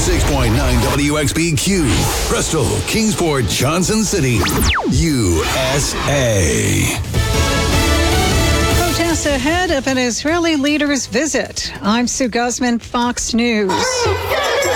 96.9 WXBQ, Bristol, Kingsport, Johnson City, USA. Protests ahead of an Israeli leader's visit. I'm Sue Guzman, Fox News.